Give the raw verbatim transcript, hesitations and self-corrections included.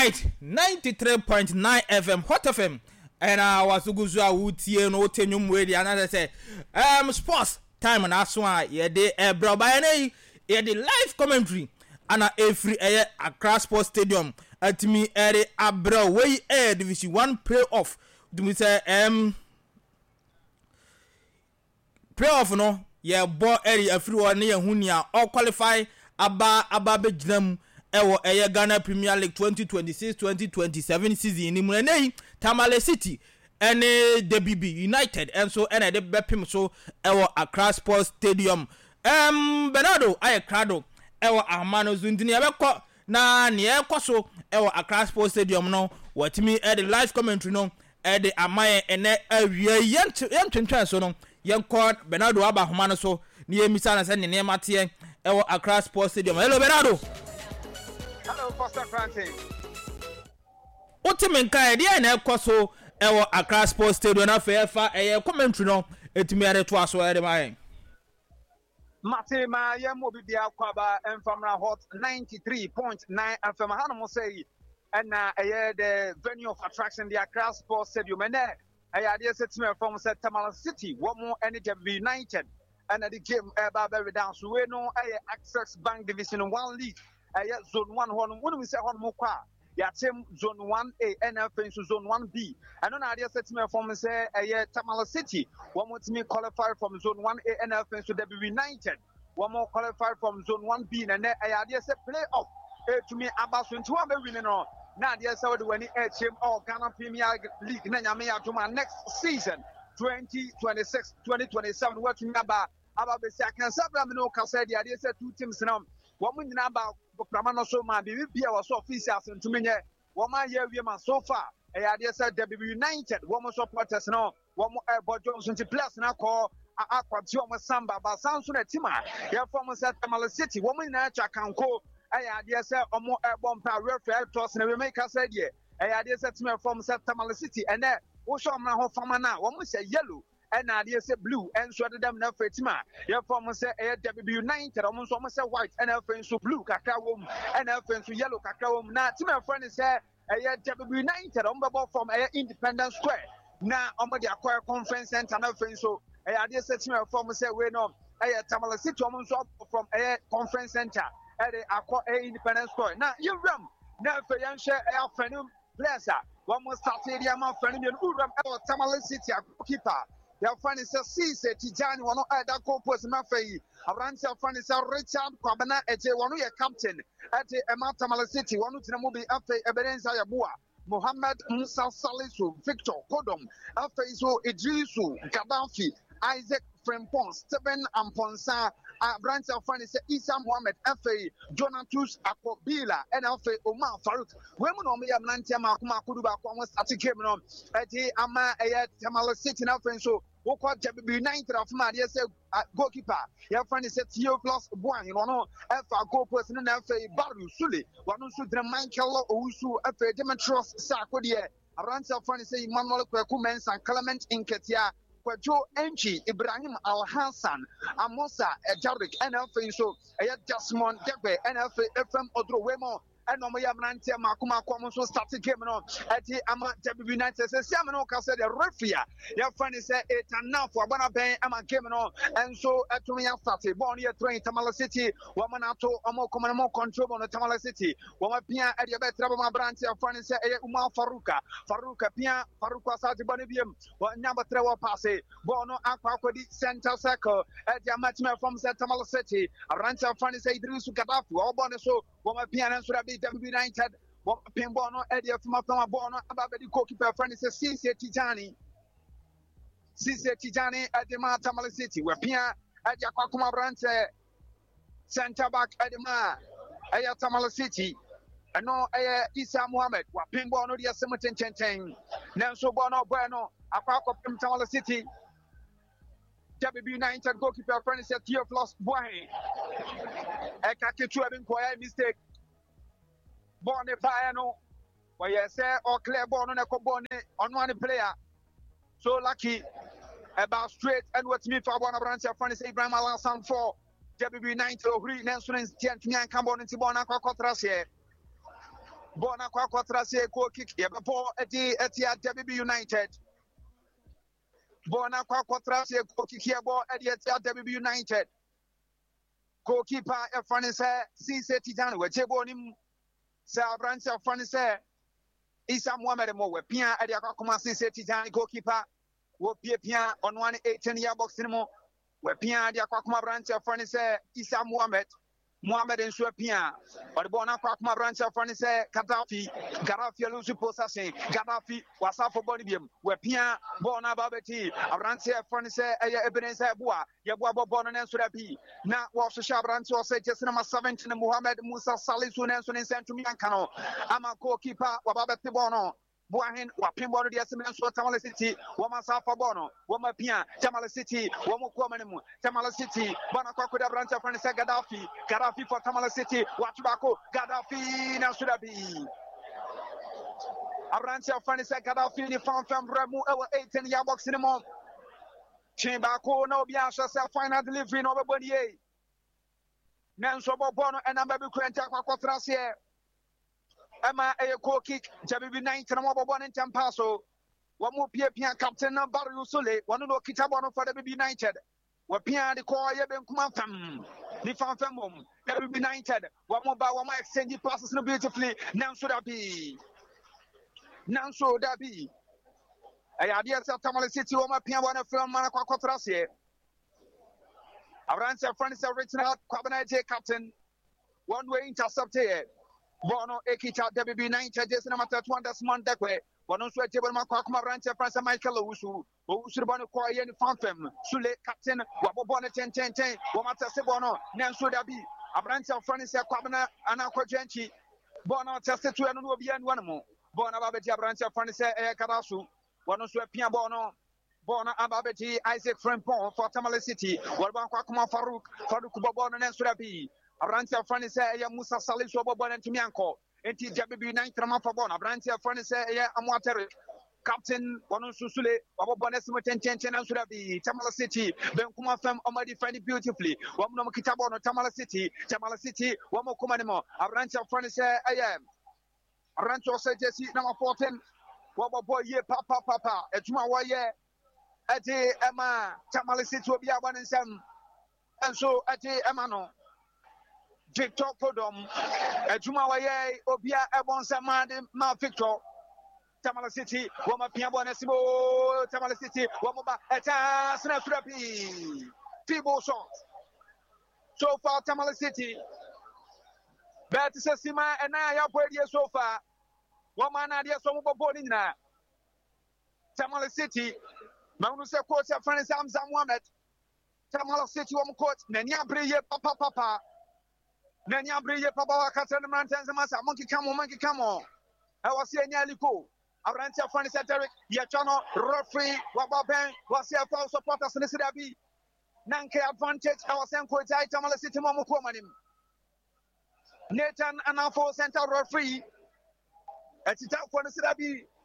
right, ninety-three point nine F M, Hot F M. And I was to go to a woody and Otenum radio. And I say, um, sports time and that's why, yeah, they, uh, bro, by any, yeah, the live commentary. And every air across Sports Stadium at me, Eddie Abra, way air division one playoff. Do we say, um, playoff, no? Yeah, boy, Eddie, everyone near Hunia, all qualify, Abba, Abba, Bejam. Ewo eye Ghana Premier League twenty twenty-six twenty twenty-seven season ni mu nei Tamale City ene D B B United and so ene de bepim so ewo Accra Sports Stadium em Bernardo aye crado ewo Ahmano Zundini abekọ na ne ekoso ewo Accra Sports Stadium no watimi e the live commentary no e de amaye ene awie yentwentwen so no yenkọ Bernardo aba Ahmano so ne yemisa na se ne ne mate ewo Accra Sports Stadium. Hello Bernardo. Hello, Pastor Francis. Ultimate guy, the na ekoso ewo Accra Sports Stadium na fa fa eye commentary no etimi ade to aso ede mai. Mate ma ye mo bibia kwaba enfamra hot ninety-three point nine F M. Hana mo say na eye the venue of attraction the Accra Sports Stadium and there eye ade setime from set Tamale City wo mo ene United and the game e ba be down so we no eye Access Bank Division one League. Aya zone one hon when we say hon mo kwa ya team zone one A N F in zone one B and on area set me from say aya Tamale City one more team qualify from zone one A N F in so W United one more qualify from zone one B and aya area set play off to me about twenty-one be winning no na area say we win a team of Ghana Premier League na nyame ya to my next season twenty twenty-six twenty twenty-seven what me about about be say can sabra me no ka say the area say two teams now one mun na about Pramano so man, be be our officials and to me. Woman, yeah, we man so far. I said W United, one more supporters now, one more airport Johnson to plus now call Aquatium Samba, but Samson at Tima, yeah, from Tamale City, woman in Acha can call. I said, or more airborne power fair toss and we make us said, yeah. I said to me from Tamale City, and there, also my whole farmer now, one will say yellow. And I say blue and so them na Fatima. Your form say W United, almost almost say white and F so blue cacao and F so yellow cacao. Now to my friend is a W United on bubble from a Independence Square. Now on the acquire conference center and F so I did say to my form say we know a Tamale City almost from a conference center at the acquire Independence Square. Now you rum now for young share our friend Blazer. One more start area my friend in Uram Tamale City keeper. Your friend is a C C Tijani, one of the co-post Mafei. Around your friend is a Richard Kwabana, a one year captain at the Tamale City, one of the movie after Ebenezer Yabua, Mohammed Musa Salisu, Victor Kodom, after Iso Idrisu, Gaddafi, Isaac Frempon, Stephen Amponsa, branch of friend is Isa Mohammed, F A, Jonatus Akobila, and F A Omar Farouk. Women on me, I'm Nantia Makuma Kuduba, almost at the game on at the Ama Tamale City, and so. What W United of my yes, goalkeeper. Your friend is a Theo plus one, you know, F A goal person and F A Baru Suli, one who the Michael Owusu, F A Demetros Sarkodia, around your friend is a Manuel Kwekumen and Clement Inketia, Kwajo Enchi, Ibrahim Al Hassan, Amosa, Jarek, and F A so, a Jasmine Debe, and F A F M Odrowemo. And no more Nantia Makuma Commons started game on at the Ama W United says Samano said the referee. Your friend is it enough for one of them Ama game on and so at me started born here train Tamale City, woman to a more common more control on the Tamale City. Woman Pia at your better branch your friend is Umar Faruka, Faruka Pia, Faruka Sati Bonibium, what number three pass Bono Aquadi Center Circle at your match from Tamale City. A ranch of friend is Idrisu Gaddafi, all bonus so woman Piana should have W United, what Pimbono, Eddie of Matama Bono, about the goalkeeper friend is a C C Tijani. C C Tijani at the Tamale City, where Pia at Yakakuma branch, center back at the Ma, at Tamale City, and no Isa Mohammed, what Pimbono, the Asimitan Chenteng, Nelson Bono Bueno, a park of Tamale City. W United goalkeeper friend is a Theo plus one. A Kakitu having quite mistake. Born a piano, where you say, or clear born on a cobone on one player. So lucky about straight and what's me for one of branch of friends, Abraham Alassan for W United or Green Nelson and Tian Cambon and Tibona Cotrasia. Bona kwa kwatrase ko kick yebebo eti eti W B United. Bona kwa kwatrase ko kick yebo eti eti W B United. Goalkeeper efani se si se Tijani we chebo nim se abranche efani se Isa Muhammad mo we pia eti akoma si se Tijani goalkeeper wo pia pia on one eighteen year box mo we pia eti akoma branche efani se Isa Muhammad Muhammad nso pia or bona kwa kuma branch afani se Gaddafi Gaddafi lusu possession Gaddafi wasa for body biem we pia bona babeti branch afani se eye evidence eboa ye boa bobo no nso da bi na wo so sha branch o se jesina ma seventeen Muhammad Musa Salisu nso ne nsentumi anka no ama goalkeeper wa babeti bono Buahin, Wapimbo, the Essemen, Tamale City, Wamasa Fabono, Wama Pia, Tamale City, Wamukwamanimu, Tamale City, Banakoda branch of Francis Gaddafi, Gaddafi for Tamale City, Watubako, Gaddafi, Nasudabi. A branch of Francis Gaddafi, the farm from Remu, over eighteen year box in the month. Chimbako, no Biasha, final delivery, no Bonier. Nanso Bono, and I'm baby Quenta Quatrasia. Emma a goal kick, W B nineteen and one in Tampaso. One more Pia Pia captain of Barrio Sule, one of the Kitabono for W B United. What Pia the Koya Ben Kumafam, the Fanfamum, W B United. One more by one more extended passes beautifully. Now should that be? Now should that be? I idea of Tamale City, one Pia one from Manaqua Cotrasia. Abrante Francis original Quabanite captain. One way intercepted. Bono Ekita W B nineteen Jason Amata Twanda Sman Dekwe, Bono Sweatable Makakuma Ranch France Michael Usu, Usurban Koyan Fanfem, Sule Captain, Wabona ten ten ten, Wamata Sebono, Nansudabi, Abranta Francia Quabana, Anako Genti, Bono tested to Anubian one more, Bona Babeti Abranta Francia Air Karasu, Bono Swepia Bono. Bona Ababeti Isaac Frempon for Tamale City, Walban Kwakuma Farouk, Farouk Bobon and Surabi. Abrantia Francis ya Musa Salisu Bobon and Timianco, N T W B nine Tramafabon, Abrantia Francis ya Amwateric, Captain Wanususule, Wabonesimo ten ten and Surabi, Tamala City, Ben Kumafam Oma defending beautifully, Wamno Kitabono, Tamala City, Tamala City, Wamo Kumanimo, Abrantia Francis I am Abrancho Jesse number fourteen, Wabo boy ye papa papa, Etuma Waye, Ati Emma, Tamala City will be a one and seven, and so Ati Emano. Victor Podom, a Jumawaye, Obia, Ebon Samadi, Ma Victor, Tamala City, Wama Piabonesimo, Tamala City, Wamaba, Eta Snaprapi, Feeble shot. So far, Tamala City, Betis Sima, and I have played here so far. Woman idea, some of Bodina, Tamala City, Manusa coach, Francis Amzam Wamet, Tamala City, Wam coach, Nanya Brie, Papa Papa. Nanya Brie Papa Catherine Mountains and Massa, Monkey Camo, Monkey Camo. I was saying Yaliko. Abranta Francis Derek, Yachano, Roffrey, Wababen, was here for supporters in the Sidabi. Nanke advantage, I was saying Quota, Tamala City Momo Comanim. Nathan and Alfo Center Roffrey. At the top for the Sidabi.